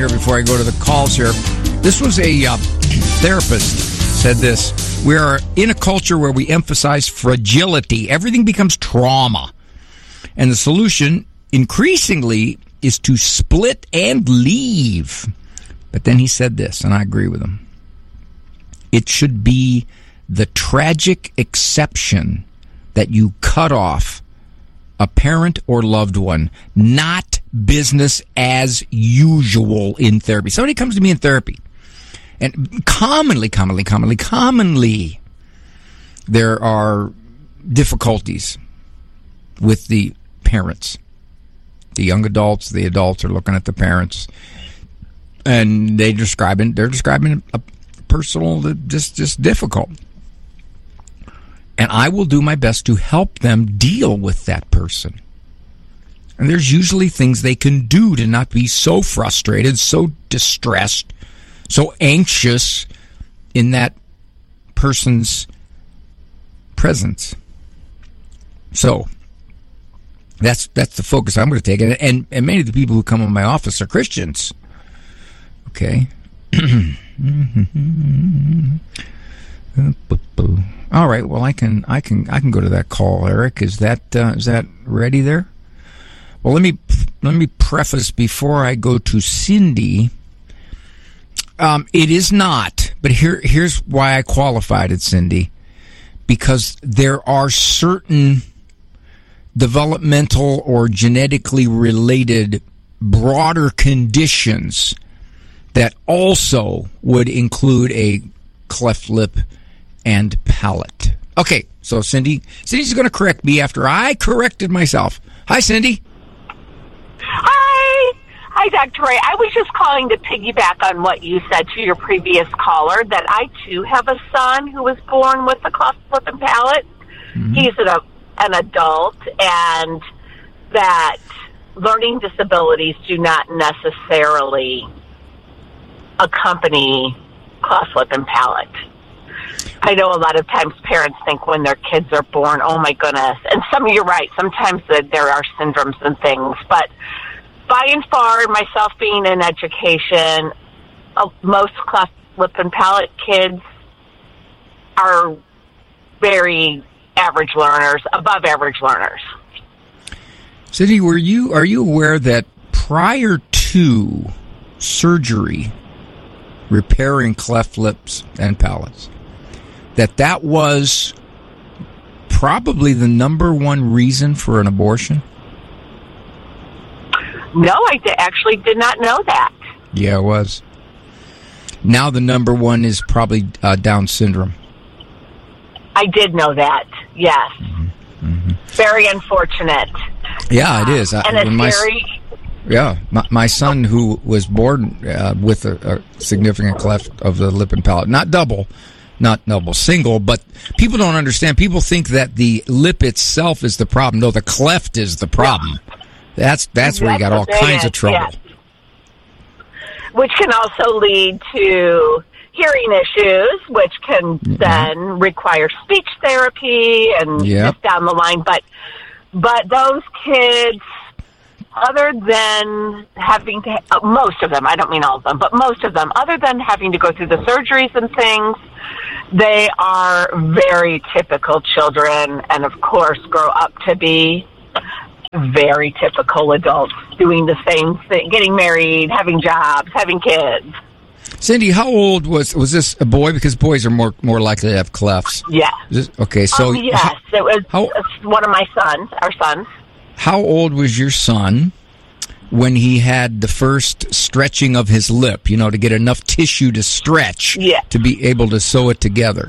here before I go to the calls here. This was a therapist said this. We are in a culture where we emphasize fragility. Everything becomes trauma. And the solution, increasingly, is to split and leave. But then he said this, and I agree with him. It should be the tragic exception that you cut off a parent or loved one, not business as usual in therapy. Somebody comes to me in therapy, and commonly, there are difficulties with the parents. The young adults, the adults are looking at the parents, and they're describing a personal, just difficult. And I will do my best to help them deal with that person. And there's usually things they can do to not be so frustrated, so distressed, so anxious in that person's presence. So that's the focus I'm going to take. And many of the people who come in my office are Christians. Okay. All right. Well, I can go to that call, Eric. Is that ready there? Well, let me preface before I go to Cindy. It is not, but here's why I qualified it, Cindy, because there are certain developmental or genetically related broader conditions that also would include a cleft lip and palate. Okay, so Cindy's going to correct me after I corrected myself. Hi, Cindy. Hi, Dr. Ray. I was just calling to piggyback on what you said to your previous caller, that I, too, have a son who was born with a cleft lip and palate. Mm-hmm. He's an adult, and that learning disabilities do not necessarily accompany cleft lip and palate. I know a lot of times parents think when their kids are born, oh my goodness, and you're right, sometimes there are syndromes and things, but by and far, myself being in education, most cleft lip and palate kids are very average learners, above average learners. Cindy, are you aware that prior to surgery repairing cleft lips and palates, that was probably the number one reason for an abortion? No, I actually did not know that. Yeah, it was. Now the number one is probably Down syndrome. I did know that, yes. Mm-hmm. Mm-hmm. Very unfortunate. Yeah, it is. My son, who was born with a significant cleft of the lip and palate, not single, but people don't understand. People think that the lip itself is the problem. No, the cleft is the problem. That's where you got all kinds of trouble. Yes. Which can also lead to hearing issues, which can then require speech therapy and just down the line. But those kids, other than having to, most of them, I don't mean all of them, but most of them, other than having to go through the surgeries and things, they are very typical children, and of course grow up to be very typical adults doing the same thing, getting married, having jobs, having kids. Cindy, how old was this a boy? Because boys are more likely to have clefts. Yeah. Okay, so yes, it was one of my sons, our sons. How old was your son when he had the first stretching of his lip, to get enough tissue to stretch to be able to sew it together?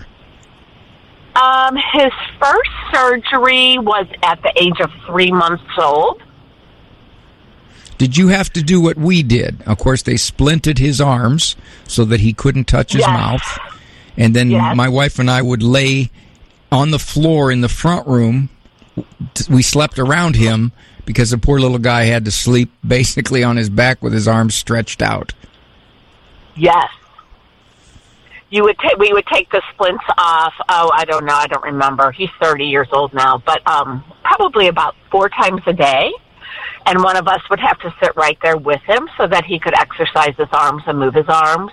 His first surgery was at the age of 3 months old. Did you have to do what we did? Of course, they splinted his arms so that he couldn't touch his mouth. And then my wife and I would lay on the floor in the front room. We slept around him because the poor little guy had to sleep basically on his back with his arms stretched out. Yes. We would take the splints off. Oh, I don't know. I don't remember. He's 30 years old now, but probably about 4 times a day. And one of us would have to sit right there with him so that he could exercise his arms and move his arms.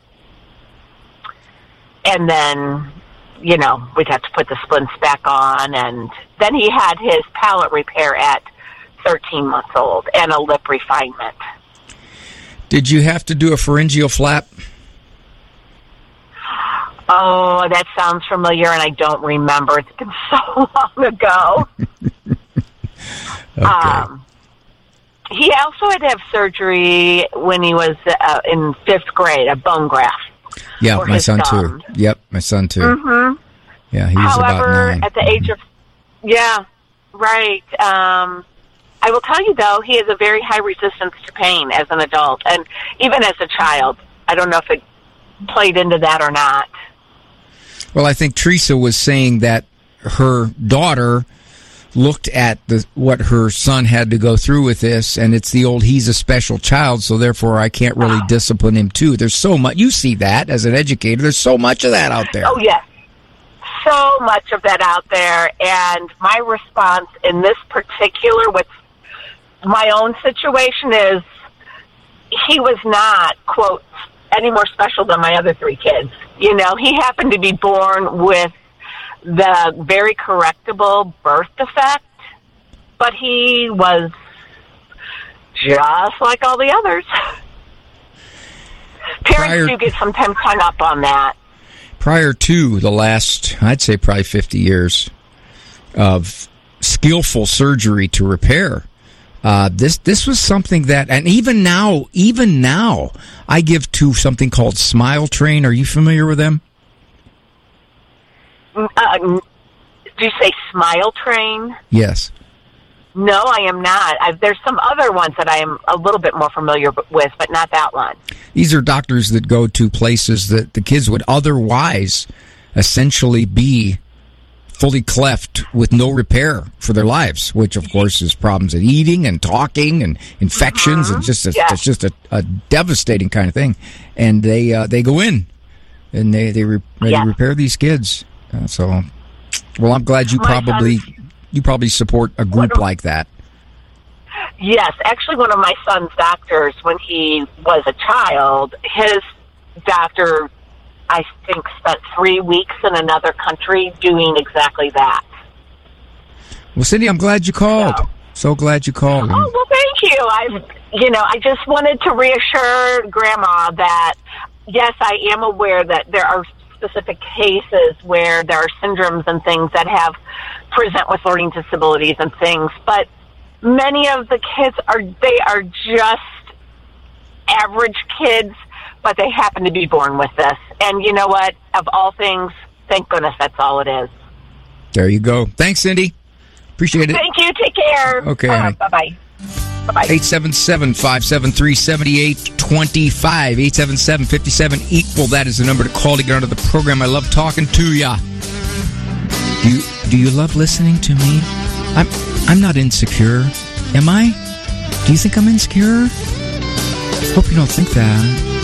And then, you know, we'd have to put the splints back on. And then he had his palate repair at 13 months old and a lip refinement. Did you have to do a pharyngeal flap? Oh, that sounds familiar, and I don't remember. It's been so long ago. Okay. He also had to have surgery when he was in 5th grade, a bone graft. Yeah, my son too. Yep, my son too. Mm-hmm. Yeah, he was about 9. At the age of, yeah, right. I will tell you, though, he has a very high resistance to pain as an adult, and even as a child. I don't know if it played into that or not. Well, I think Teresa was saying that her daughter looked at what her son had to go through with this, and it's the old, he's a special child, so therefore I can't really discipline him too. There's so much, you see that as an educator, there's so much of that out there. Oh, yes. So much of that out there, and my response in this particular, with my own situation, is he was not, quote, any more special than my other 3 kids. You know, he happened to be born with the very correctable birth defect, but he was just like all the others. Parents do get sometimes hung up on that. Prior to the last, I'd say probably 50 years of skillful surgery to repair, this was something that, and even now, I give to something called Smile Train. Are you familiar with them? Do you say Smile Train? Yes. No, I am not. There's some other ones that I am a little bit more familiar with, but not that one. These are doctors that go to places that the kids would otherwise essentially be fully cleft with no repair for their lives, which of course is problems at eating and talking and infections and it's just a devastating kind of thing. And they go in and they repair these kids. Well, I'm glad you probably support a group like that. Yes, actually, one of my son's doctors, when he was a child, his doctor, I think, spent 3 weeks in another country doing exactly that. Well, Cindy, I'm glad you called. So glad you called. Oh, well, thank you. I just wanted to reassure Grandma that, yes, I am aware that there are specific cases where there are syndromes and things that have present with learning disabilities and things, but many of the kids are just average kids, but they happen to be born with this. And you know what? Of all things, thank goodness that's all it is. There you go. Thanks, Cindy. Appreciate it. Thank you. Take care. Okay. Bye-bye. Bye-bye. 877-573-7825. 877-57-EQUAL. That is the number to call to get onto the program. I love talking to ya. Do you love listening to me? I'm not insecure. Am I? Do you think I'm insecure? Hope you don't think that.